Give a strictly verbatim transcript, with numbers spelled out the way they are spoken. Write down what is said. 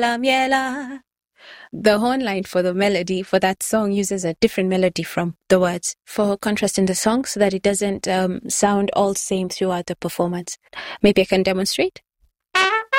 la miela. The horn line for the melody for that song uses a different melody from the words for contrast in the song so that it doesn't um, sound all same throughout the performance. Maybe I can demonstrate.